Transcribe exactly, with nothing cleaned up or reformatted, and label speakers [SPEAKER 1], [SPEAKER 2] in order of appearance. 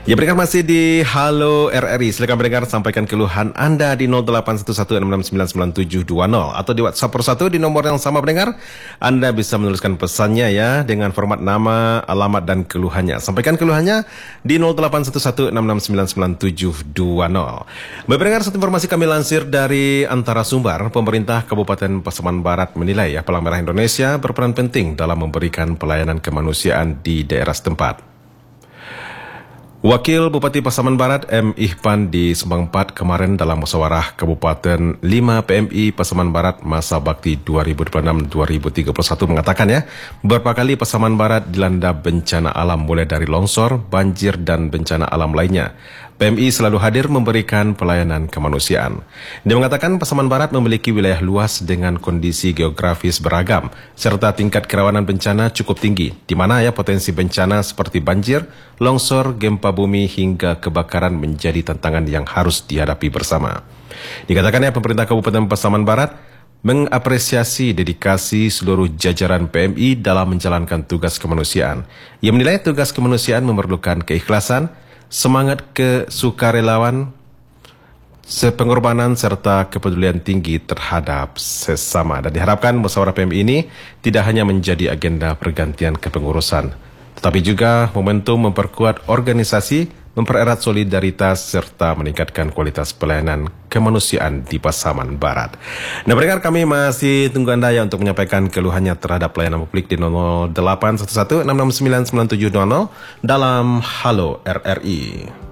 [SPEAKER 1] Ya, pendengar masih di Halo R R I. Silakan pendengar sampaikan keluhan Anda di nol delapan satu satu enam enam sembilan sembilan tujuh dua nol atau di WhatsApp satu di nomor yang sama pendengar. Anda bisa menuliskan pesannya ya dengan format nama, alamat dan keluhannya. Sampaikan keluhannya di nol delapan satu satu enam enam sembilan sembilan tujuh dua nol. Baik pendengar, satu informasi kami lansir dari Antara Sumber. Pemerintah Kabupaten Pasaman Barat menilai ya Palang Merah Indonesia berperan penting dalam memberikan pelayanan kemanusiaan di daerah setempat. Wakil Bupati Pasaman Barat M. Ihpan di Sembang empat kemarin dalam musyawarah Kabupaten lima P M I Pasaman Barat masa bakti dua ribu dua puluh enam sampai dua ribu tiga puluh satu mengatakan ya, beberapa kali Pasaman Barat dilanda bencana alam mulai dari longsor, banjir dan bencana alam lainnya. P M I selalu hadir memberikan pelayanan kemanusiaan. Dia mengatakan Pasaman Barat memiliki wilayah luas dengan kondisi geografis beragam, serta tingkat kerawanan bencana cukup tinggi, di mana ya potensi bencana seperti banjir, longsor, gempa bumi hingga kebakaran menjadi tantangan yang harus dihadapi bersama. Dikatakan ya pemerintah Kabupaten Pasaman Barat mengapresiasi dedikasi seluruh jajaran P M I dalam menjalankan tugas kemanusiaan. Ia menilai tugas kemanusiaan memerlukan keikhlasan, semangat kesukarelawan, pengorbanan serta kepedulian tinggi terhadap sesama. Dan diharapkan musyawarah P M I ini tidak hanya menjadi agenda pergantian kepengurusan, tetapi juga momentum memperkuat organisasi, mempererat solidaritas serta meningkatkan kualitas pelayanan kemanusiaan di Pasaman Barat. Nah, pendengar, kami masih tunggu Anda ya untuk menyampaikan keluhannya terhadap pelayanan publik di nol delapan satu satu enam enam sembilan sembilan tujuh dua nol dalam Halo R R I.